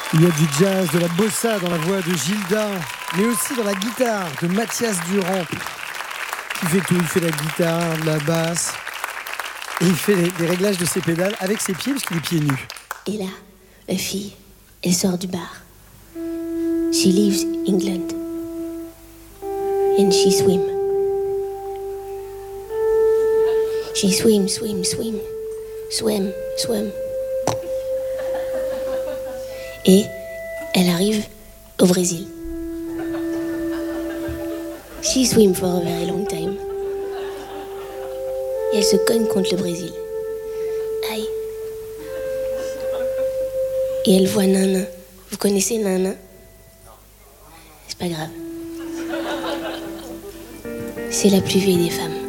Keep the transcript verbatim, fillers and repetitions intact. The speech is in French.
Il y a du jazz, de la bossa dans la voix de Gilda, mais aussi dans la guitare de Mathias Durand. Il fait tout, il fait la guitare, de la basse, et il fait les, les réglages de ses pédales avec ses pieds, parce qu'il est pieds nus. Et là, la fille, elle sort du bar. She leaves England. And she swim. She swim, swim, swim. Swim, swim. Et elle arrive au Brésil. She swim for a very long time. Et elle se cogne contre le Brésil. Aïe. Et elle voit Nana. Vous connaissez Nana? C'est pas grave. C'est la plus vieille des femmes.